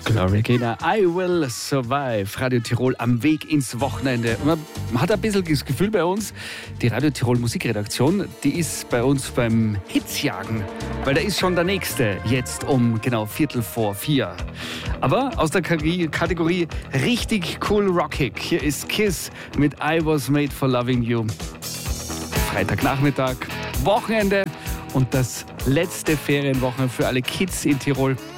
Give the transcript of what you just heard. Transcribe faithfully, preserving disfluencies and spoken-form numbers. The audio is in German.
Gloria Gaynor, I Will Survive. Radio Tirol am Weg ins Wochenende. Man hat ein bisschen das Gefühl bei uns, die Radio Tirol Musikredaktion, die ist bei uns beim Hitzjagen. Weil da ist schon der Nächste, jetzt um genau Viertel vor vier. Aber aus der Kategorie richtig cool rockig. Hier ist Kiss mit I Was Made for Loving You. Freitagnachmittag, Wochenende und das letzte Ferienwochenende für alle Kids in Tirol.